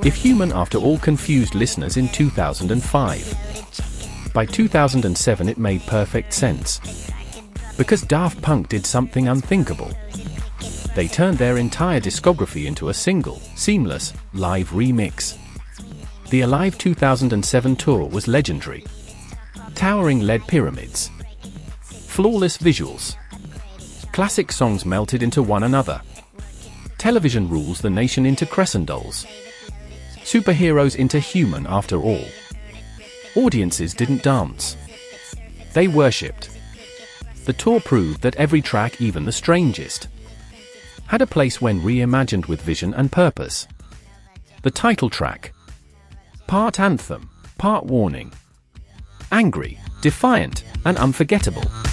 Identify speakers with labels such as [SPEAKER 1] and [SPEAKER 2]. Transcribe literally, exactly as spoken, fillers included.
[SPEAKER 1] If Human After All confused listeners in two thousand five, by two thousand seven it made perfect sense. Because Daft Punk did something unthinkable. They turned their entire discography into a single, seamless, live remix. The Alive two thousand seven tour was legendary. Towering lead pyramids. Flawless visuals. Classic songs melted into one another. Television rules the nation into crescendos. Superheroes into Human After All. Audiences didn't dance. They worshipped. The tour proved that every track, even the strangest, had a place when reimagined with vision and purpose. The title track. Part anthem, part warning. Angry, defiant, and unforgettable.